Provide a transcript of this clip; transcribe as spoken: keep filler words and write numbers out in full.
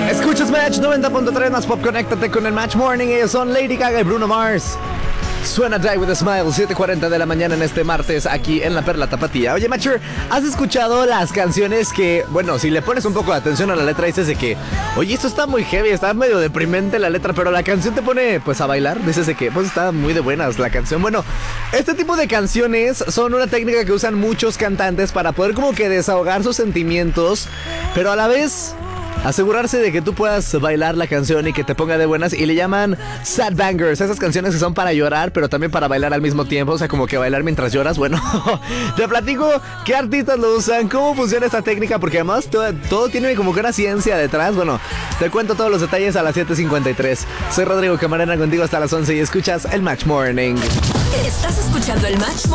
Escuchas Match noventa punto tres más Pop, conéctate con el Match Morning. Ellos son Lady Gaga y Bruno Mars. Suena Die With A Smile, siete cuarenta de la mañana en este martes aquí en La Perla Tapatía. Oye, Matcher, ¿has escuchado las canciones que, bueno, si le pones un poco de atención a la letra dices de que, oye, esto está muy heavy, está medio deprimente la letra, pero la canción te pone, pues, a bailar? Dices de que, pues, está muy de buenas la canción. Bueno, este tipo de canciones son una técnica que usan muchos cantantes para poder como que desahogar sus sentimientos, pero a la vez asegurarse de que tú puedas bailar la canción y que te ponga de buenas, y le llaman sad bangers, esas canciones que son para llorar pero también para bailar al mismo tiempo, o sea, como que bailar mientras lloras. Bueno, te platico qué artistas lo usan, cómo funciona esta técnica, porque además todo, todo tiene como que una ciencia detrás. Bueno, te cuento todos los detalles a las siete cincuenta y tres. Soy Rodrigo Camarena contigo hasta las once y escuchas el Match Morning. Estás escuchando el Match